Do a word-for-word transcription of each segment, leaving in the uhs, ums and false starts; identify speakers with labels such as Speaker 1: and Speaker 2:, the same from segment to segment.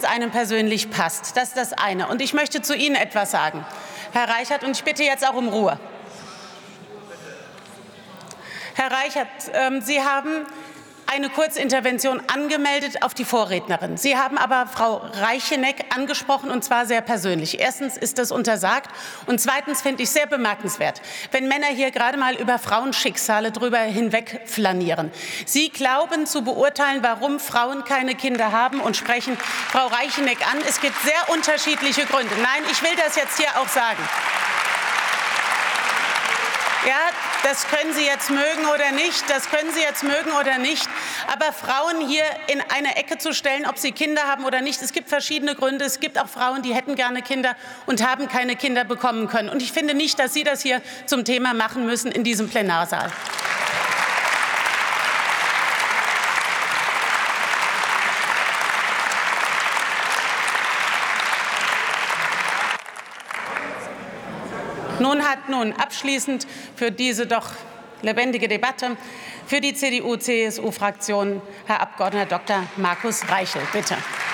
Speaker 1: einem persönlich passt. Das ist das eine. Und ich möchte zu Ihnen etwas sagen, Herr Reichert, und ich bitte jetzt auch um Ruhe. Herr Reichert, ähm, Sie haben eine Kurzintervention angemeldet auf die Vorrednerin. Sie haben aber Frau Reicheneck angesprochen, und zwar sehr persönlich. Erstens ist das untersagt, und zweitens finde ich sehr bemerkenswert, wenn Männer hier gerade mal über Frauenschicksale drüber hinweg flanieren. Sie glauben zu beurteilen, warum Frauen keine Kinder haben, und sprechen Frau Reicheneck an. Es gibt sehr unterschiedliche Gründe. Nein, ich will das jetzt hier auch sagen. Ja, das können Sie jetzt mögen oder nicht, das können Sie jetzt mögen oder nicht. Aber Frauen hier in eine Ecke zu stellen, ob sie Kinder haben oder nicht, es gibt verschiedene Gründe. Es gibt auch Frauen, die hätten gerne Kinder und haben keine Kinder bekommen können. Und ich finde nicht, dass Sie das hier zum Thema machen müssen in diesem Plenarsaal. Nun hat nun abschließend für diese doch lebendige Debatte für die C D U C S U-Fraktion Herr Abgeordneter Doktor Markus Reichel. Bitte.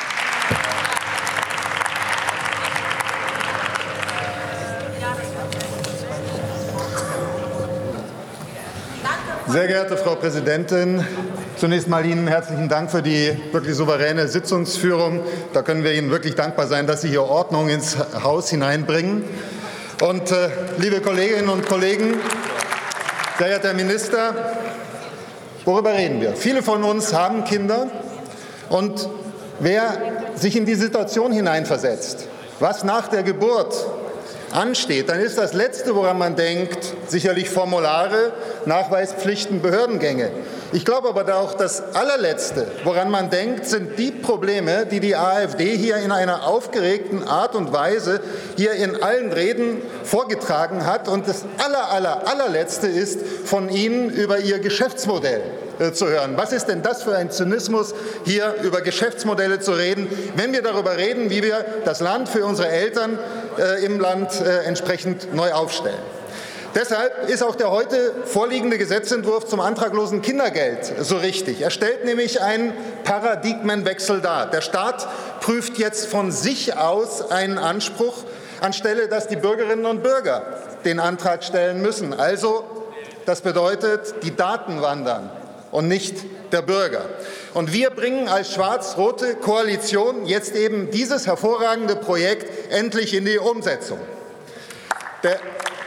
Speaker 2: Sehr geehrte Frau Präsidentin, zunächst mal Ihnen herzlichen Dank für die wirklich souveräne Sitzungsführung. Da können wir Ihnen wirklich dankbar sein, dass Sie hier Ordnung ins Haus hineinbringen. Und äh, liebe Kolleginnen und Kollegen, sehr geehrter Herr Minister, worüber reden wir? Viele von uns haben Kinder, und wer sich in die Situation hineinversetzt, was nach der Geburt ansteht, dann ist das Letzte, woran man denkt, sicherlich Formulare, Nachweispflichten, Behördengänge. Ich glaube aber auch, das Allerletzte, woran man denkt, sind die Probleme, die die AfD hier in einer aufgeregten Art und Weise hier in allen Reden vorgetragen hat. Und das aller, aller, allerletzte ist, von Ihnen über Ihr Geschäftsmodell äh, zu hören. Was ist denn das für ein Zynismus, hier über Geschäftsmodelle zu reden, wenn wir darüber reden, wie wir das Land für unsere Eltern äh, im Land äh, entsprechend neu aufstellen? Deshalb ist auch der heute vorliegende Gesetzentwurf zum antraglosen Kindergeld so richtig. Er stellt nämlich einen Paradigmenwechsel dar. Der Staat prüft jetzt von sich aus einen Anspruch, anstelle dass die Bürgerinnen und Bürger den Antrag stellen müssen. Also, das bedeutet, die Daten wandern und nicht der Bürger. Und wir bringen als schwarz-rote Koalition jetzt eben dieses hervorragende Projekt endlich in die Umsetzung. Der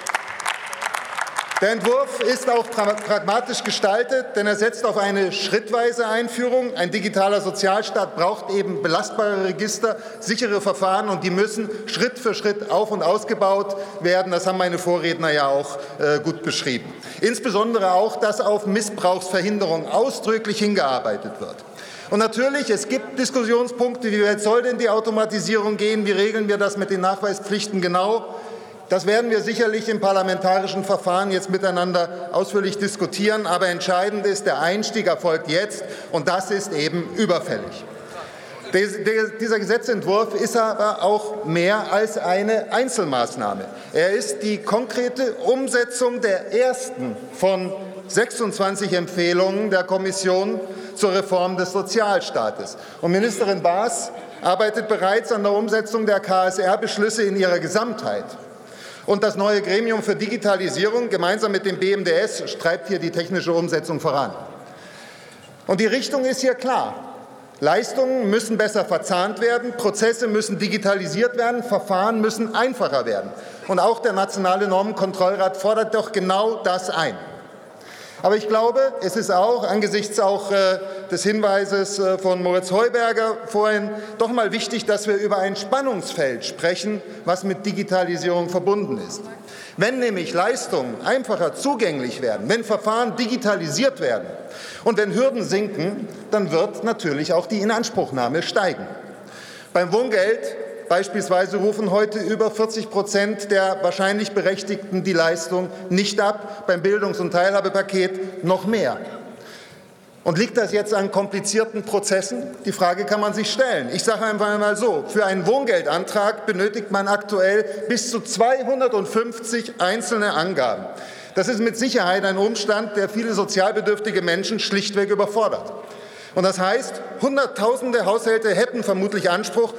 Speaker 2: Der Entwurf ist auch pragmatisch gestaltet, denn er setzt auf eine schrittweise Einführung. Ein digitaler Sozialstaat braucht eben belastbare Register, sichere Verfahren, und die müssen Schritt für Schritt auf- und ausgebaut werden. Das haben meine Vorredner ja auch äh, gut beschrieben. Insbesondere auch, dass auf Missbrauchsverhinderung ausdrücklich hingearbeitet wird. Und natürlich, es gibt Diskussionspunkte, wie weit soll denn die Automatisierung gehen, wie regeln wir das mit den Nachweispflichten genau? Das werden wir sicherlich im parlamentarischen Verfahren jetzt miteinander ausführlich diskutieren. Aber entscheidend ist, der Einstieg erfolgt jetzt, und das ist eben überfällig. Dieser Gesetzentwurf ist aber auch mehr als eine Einzelmaßnahme. Er ist die konkrete Umsetzung der ersten von sechsundzwanzig Empfehlungen der Kommission zur Reform des Sozialstaates. Und Ministerin Baas arbeitet bereits an der Umsetzung der K S R-Beschlüsse in ihrer Gesamtheit. Und das neue Gremium für Digitalisierung gemeinsam mit dem B M D S treibt hier die technische Umsetzung voran. Und die Richtung ist hier klar. Leistungen müssen besser verzahnt werden, Prozesse müssen digitalisiert werden, Verfahren müssen einfacher werden. Und auch der Nationale Normenkontrollrat fordert doch genau das ein. Aber ich glaube, es ist auch angesichts auch äh, des Hinweises äh, von Moritz Heuberger vorhin doch mal wichtig, dass wir über ein Spannungsfeld sprechen, was mit Digitalisierung verbunden ist. Wenn nämlich Leistungen einfacher zugänglich werden, wenn Verfahren digitalisiert werden und wenn Hürden sinken, dann wird natürlich auch die Inanspruchnahme steigen. Beim Wohngeld beispielsweise rufen heute über vierzig Prozent der wahrscheinlich Berechtigten die Leistung nicht ab, beim Bildungs- und Teilhabepaket noch mehr. Und liegt das jetzt an komplizierten Prozessen? Die Frage kann man sich stellen. Ich sage einfach einmal so, für einen Wohngeldantrag benötigt man aktuell bis zu zweihundertfünfzig einzelne Angaben. Das ist mit Sicherheit ein Umstand, der viele sozialbedürftige Menschen schlichtweg überfordert. Und das heißt, Hunderttausende Haushalte hätten vermutlich Anspruch